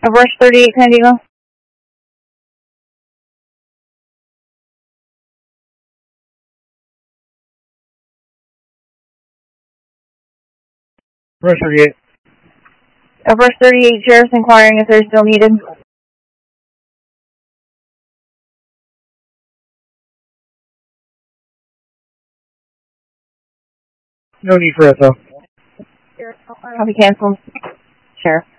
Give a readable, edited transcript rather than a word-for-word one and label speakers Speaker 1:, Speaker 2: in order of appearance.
Speaker 1: Rush 38 San Diego.
Speaker 2: Rush 38.
Speaker 1: Rush 38 Sheriff's inquiring if they're still needed.
Speaker 2: No need for SO.
Speaker 1: Copy canceled. Sheriff.